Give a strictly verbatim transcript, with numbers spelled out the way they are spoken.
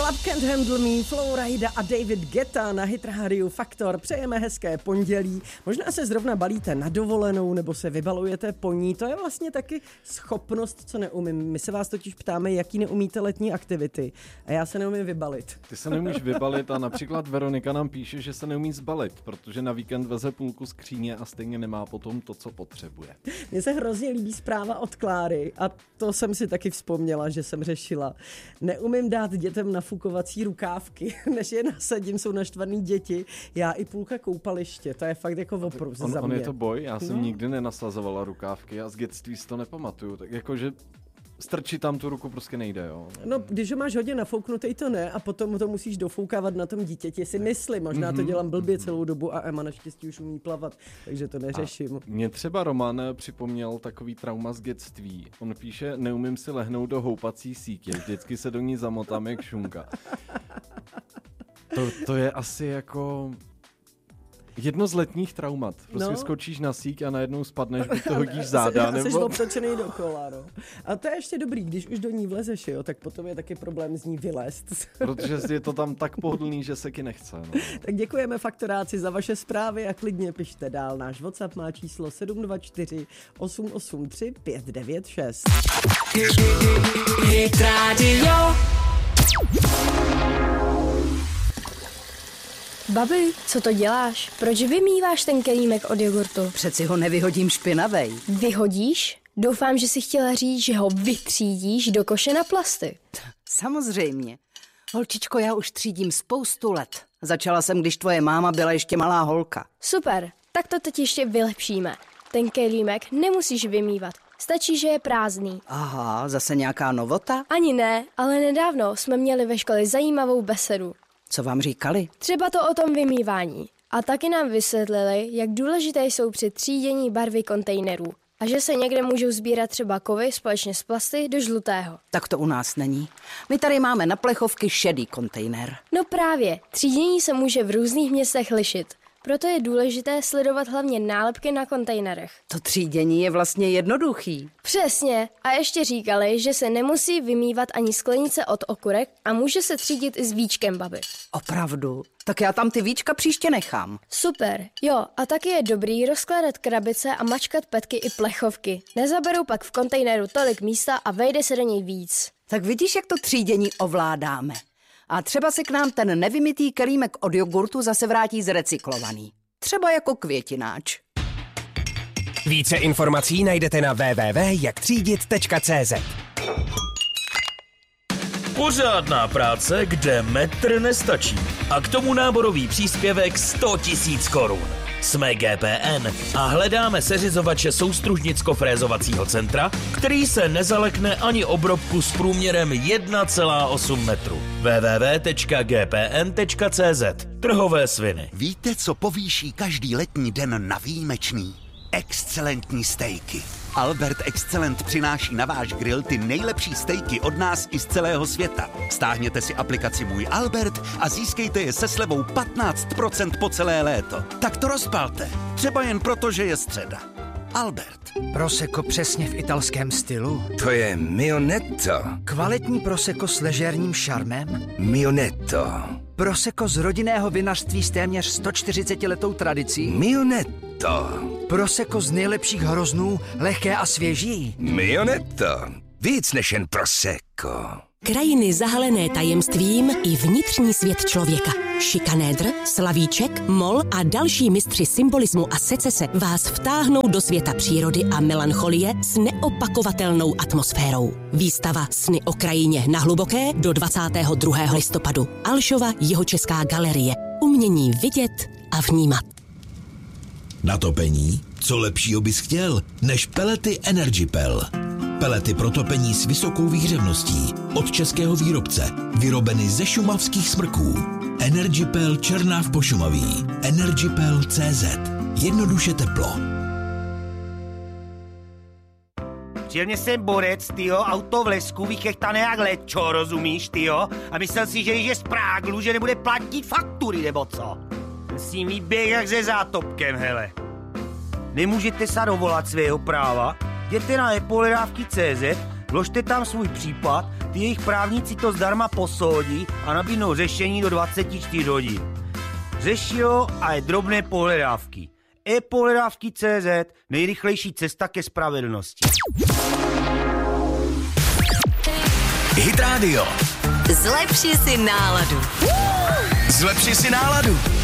Love Can't Handle Me, Flowrida a David Guetta na Hit Radio Faktor. Přejeme hezké pondělí. Možná se zrovna balíte na dovolenou nebo se vybalujete po ní. To je vlastně taky schopnost, co neumím. My se vás totiž ptáme, jaký neumíte letní aktivity. A já se neumím vybalit. Ty se neumíš vybalit a například Veronika nám píše, že se neumí zbalit, protože na víkend veze půlku skříně a stejně nemá potom to, co potřebuje. Mně se hrozně líbí zpráva od Kláry a to jsem si taky vzpomněla, že jsem řešila. Neumím dát dětem nafukovací rukávky, než je nasadím, jsou naštvaný děti. Já i půlka koupaliště, to je fakt jako oprus on, za on mě. je to boj, já jsem no. nikdy nenasazovala rukávky a z dětství si to nepamatuju, tak jakože strčit tam tu ruku prostě nejde, jo. No, když ho máš hodně nafouknutý, to ne, a potom to musíš dofoukávat na tom dítěti, si myslím, možná to dělám blbě celou dobu a Emma naštěstí už umí plavat, takže to neřeším. A mě třeba Roman připomněl takový trauma z dětství. On píše, neumím si lehnout do houpací sítě, vždycky se do ní zamotám jak šunka. To, to je asi jako jedno z letních traumat. Prostě no. skočíš na síť a najednou spadneš, buď to hodíš záda, a nebo... Jsi obtočený dokola, no. A to je ještě dobrý, když už do ní vlezeš, jo, tak potom je taky problém z ní vylézt. Protože je to tam tak pohodlný, že se ti nechce, no. Tak děkujeme Faktoráci za vaše zprávy a klidně pište dál. Náš WhatsApp má číslo sedm dva čtyři osm osm tři pět devět šest. Hit Radio. Babi, co to děláš? Proč vymýváš ten kelímek od jogurtu? Přeci ho nevyhodím špinavej. Vyhodíš? Doufám, že jsi chtěla říct, že ho vytřídíš do koše na plasty. Samozřejmě. Holčičko, já už třídím spoustu let. Začala jsem, když tvoje máma byla ještě malá holka. Super, tak to teď ještě vylepšíme. Ten kelímek nemusíš vymývat. Stačí, že je prázdný. Aha, zase nějaká novota? Ani ne, ale nedávno jsme měli ve škole zajímavou besedu. Co vám říkali? Třeba to o tom vymývání. A taky nám vysvětlili, jak důležité jsou při třídění barvy kontejnerů. A že se někde můžou sbírat třeba kovy společně s plasty do žlutého. Tak to u nás není. My tady máme na plechovky šedý kontejner. No právě, třídění se může v různých městech lišit. Proto je důležité sledovat hlavně nálepky na kontejnerech. To třídění je vlastně jednoduchý. Přesně. A ještě říkali, že se nemusí vymývat ani sklenice od okurek a může se třídit i s víčkem, babi. Opravdu? Tak já tam ty víčka příště nechám. Super. Jo, a taky je dobrý rozkládat krabice a mačkat petky i plechovky. Nezaberou pak v kontejneru tolik místa a vejde se do něj víc. Tak vidíš, jak to třídění ovládáme. A třeba se k nám ten nevymytý kelímek od jogurtu zase vrátí zrecyklovaný. Třeba jako květináč. Více informací najdete na w w w tečka jak třídit tečka c z. Pořádná práce, kde metr nestačí. A k tomu náborový příspěvek sto tisíc korun. Jsme G P N a hledáme seřizovače soustružnicko-frézovacího centra, který se nezalekne ani obrobku s průměrem jedna celá osm metru. w w w tečka g p n tečka c z. Trhové sviny. Víte, co povýší každý letní den na výjimečný? Excelentní stejky. Albert Excellent přináší na váš grill ty nejlepší stejky od nás i z celého světa. Stáhněte si aplikaci Můj Albert a získejte je se slevou patnáct procent po celé léto. Tak to rozpalte. Třeba jen proto, že je středa. Albert. Prosecco přesně v italském stylu. To je Mio Netto. Kvalitní prosecco s ležérním šarmem. Mio Netto. Prosecco z rodinného vinařství s téměř sto čtyřicetiletou tradicí. Mio Netto. Prosecco z nejlepších hroznů, lehké a svěží. Mio Netto. Víc než jen Prosecco. Krajiny zahalené tajemstvím i vnitřní svět člověka. Šikanédr, slavíček, mol a další mistři symbolismu a secese vás vtáhnou do světa přírody a melancholie s neopakovatelnou atmosférou. Výstava Sny o krajině na Hluboké do dvacátého druhého listopadu. Alšova Jihočeská galerie. Umění vidět a vnímat. Na topení? Co lepšího bys chtěl, než pelety EnergyPel. Pelety pro topení s vysokou výhřevností od českého výrobce, vyrobeny ze šumavských smrků. EnergyPel Černáv Pošumaví. EnergyPel tečka cé zet. Jednoduše teplo. Přijel mě sem borec, tyjo, auto v lesku, vychechtané jak lečo, rozumíš, tyjo? A myslel si, že když je z Práglu, že nebude platit faktury, nebo co? S ním výběh jak se zátopkem, hele. Nemůžete se dovolat svého práva? Jděte na epohledávky tečka cé zet, vložte tam svůj případ ty jejich právníci to zdarma posoudí a nabídnou řešení do dvacet čtyři hodin. Řeší ho a je drobné pohledávky. e-pohledávky tečka cé zet, nejrychlejší cesta ke spravedlnosti. Hit Radio. Zlepši si náladu. Zlepši si náladu.